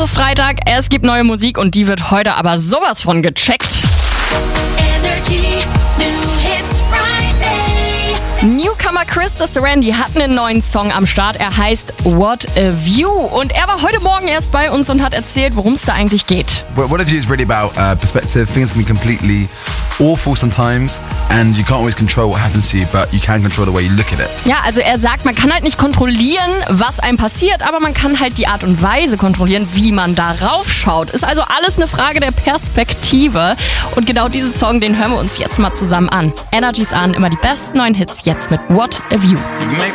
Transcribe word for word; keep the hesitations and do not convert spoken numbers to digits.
ist Freitag, es gibt neue Musik und die wird heute aber sowas von gecheckt. Energy New Hits Friday. Newcomer Chris Sarandy hat einen neuen Song am Start. Er heißt What a View. Und er war heute Morgen erst bei uns und hat erzählt, worum es da eigentlich geht. What a View is really about uh, perspective. Things can be completely awful sometimes and you can't always control what happens to you, but you can control the way you look at it. Ja, also er sagt, man kann halt nicht kontrollieren, was einem passiert, aber man kann halt die Art und Weise kontrollieren, wie man darauf schaut. Ist also alles eine Frage der Perspektive. Und genau diesen Song, den hören wir uns jetzt mal zusammen an. Energy's an, immer die besten neuen Hits jetzt mit What a View.